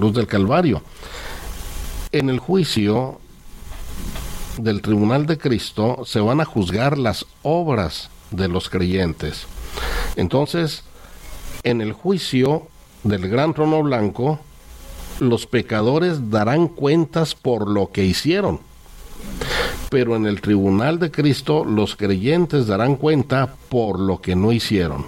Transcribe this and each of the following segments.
cruz del Calvario. En el juicio del tribunal de Cristo se van a juzgar las obras de los creyentes. Entonces, en el juicio del gran trono blanco, los pecadores darán cuentas por lo que hicieron. Pero en el tribunal de Cristo, los creyentes darán cuenta por lo que no hicieron.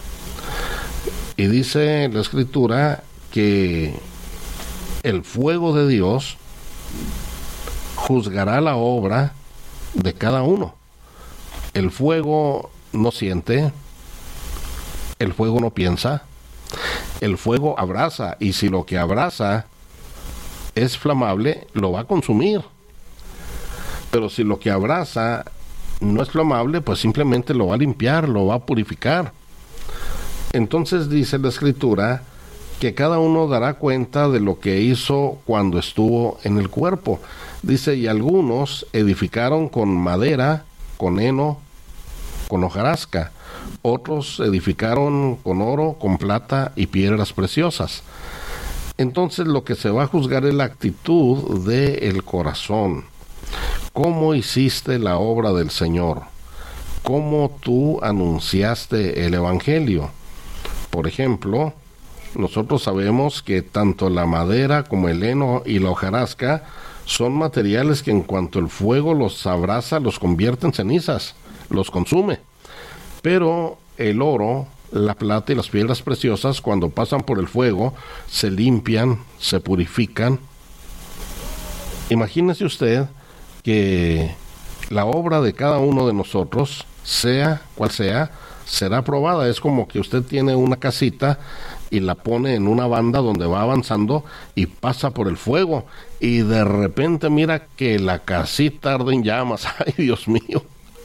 Y dice la Escritura que el fuego de Dios juzgará la obra de cada uno. El fuego no siente, el fuego no piensa, el fuego abraza, y si lo que abraza es flamable, lo va a consumir. Pero si lo que abraza no es flamable, pues simplemente lo va a limpiar, lo va a purificar. Entonces dice la Escritura que cada uno dará cuenta de lo que hizo cuando estuvo en el cuerpo. Dice, y algunos edificaron con madera, con heno, con hojarasca. Otros edificaron con oro, con plata y piedras preciosas. Entonces lo que se va a juzgar es la actitud del corazón. ¿Cómo hiciste la obra del Señor? ¿Cómo tú anunciaste el Evangelio? Por ejemplo, nosotros sabemos que tanto la madera como el heno y la hojarasca son materiales que en cuanto el fuego los abraza, los convierte en cenizas, los consume. Pero el oro, la plata y las piedras preciosas, cuando pasan por el fuego, se limpian, se purifican. Imagínese usted que la obra de cada uno de nosotros, sea cual sea, será probada. Es como que usted tiene una casita y la pone en una banda donde va avanzando y pasa por el fuego, y de repente mira que la casita arde en llamas. ¡Ay, Dios mío!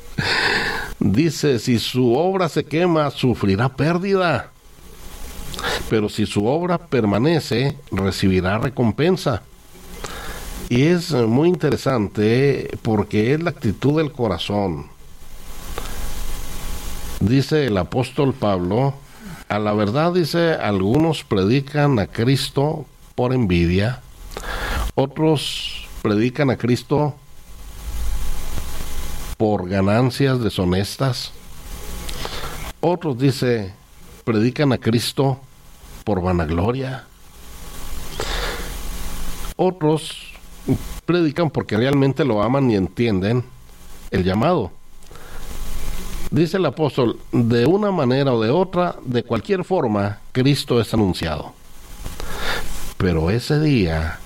Dice, si su obra se quema, sufrirá pérdida, pero si su obra permanece, recibirá recompensa. Y es muy interesante porque es la actitud del corazón. Dice el apóstol Pablo, a la verdad, dice, algunos predican a Cristo por envidia, otros predican a Cristo por ganancias deshonestas, otros, dice, predican a Cristo por vanagloria, otros predican porque realmente lo aman y entienden el llamado. Dice el apóstol, de una manera o de otra, de cualquier forma, Cristo es anunciado. Pero ese día,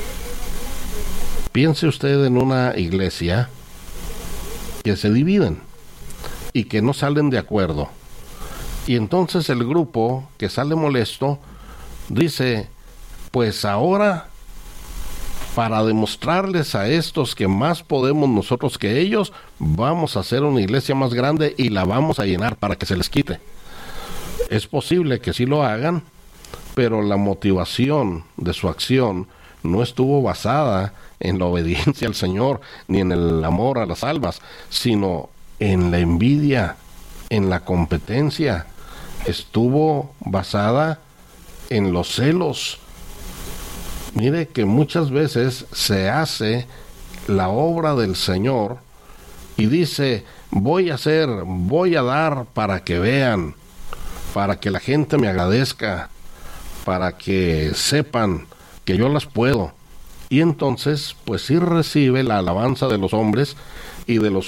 piense usted en una iglesia que se dividen y que no salen de acuerdo. Y entonces el grupo que sale molesto dice, pues ahora, para demostrarles a estos que más podemos nosotros que ellos, vamos a hacer una iglesia más grande y la vamos a llenar para que se les quite. Es posible que sí lo hagan, pero la motivación de su acción no estuvo basada en la obediencia al Señor, ni en el amor a las almas, sino en la envidia, en la competencia. Estuvo basada en los celos. Mire que muchas veces se hace la obra del Señor y dice, voy a dar para que vean, para que la gente me agradezca, para que sepan que yo las puedo. Y entonces, pues sí recibe la alabanza de los hombres y de los